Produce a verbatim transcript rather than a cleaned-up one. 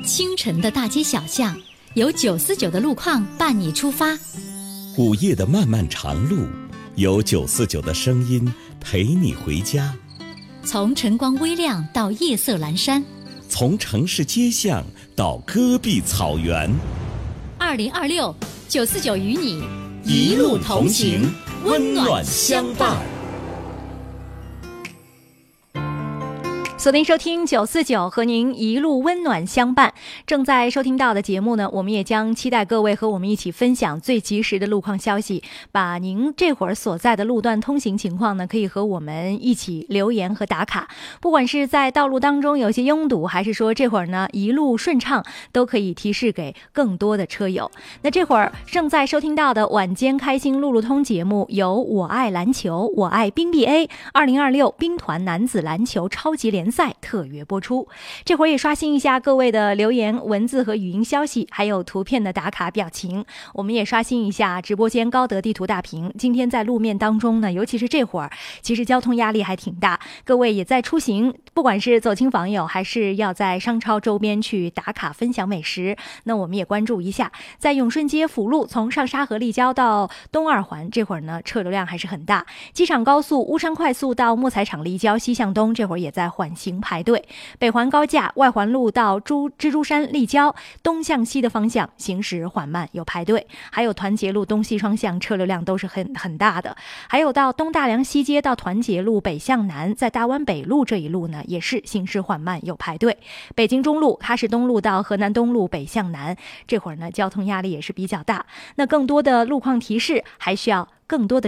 清晨的大街小巷，有九四九的路况伴你出发； 午夜的漫漫长路，有九四九的声音陪你回家。 从晨光微亮到夜色阑珊， 从城市街巷到戈壁草原。 二零二六，九四九与你一路同行，温暖相伴。 锁定收听九四九，和您一路温暖相伴。正在收听到的节目呢，我们也将期待各位和我们一起分享最及时的路况消息，把您这会儿所在的路段通行情况呢，可以和我们一起留言和打卡。不管是在道路当中有些拥堵，还是说这会儿呢一路顺畅，都可以提示给更多的车友。那这会儿正在收听到的晚间开心路路通节目，由我爱篮球，我爱冰 B A 二零二六冰团男子篮球超级联赛特约播出。这会儿也刷新一下各位的留言文字和语音消息，还有图片的打卡表情。我们也刷新一下直播间高德地图大屏。今天在路面当中呢，尤其是这会儿，其实交通压力还挺大，各位也在出行，不管是走亲访友，还是要在商超周边去打卡分享美食，那我们也关注一下，在永顺街辅路从上沙河立交到东二环，这会儿呢车流量还是很大。机场高速乌山快速到木材厂立交西向东，这会儿也在缓行排队。北环高架外环路到珠蜘蛛山立交东向西的方向行驶缓慢，有排队。还有团结路东西双向车流量都是很很大的。还有到东大梁西街到团结路北向南，在大湾北路这一路呢也是行驶缓慢，有排队。北京中路喀什东路到河南东路北向南，这会儿呢交通压力也是比较大。那更多的路况提示还需要更多的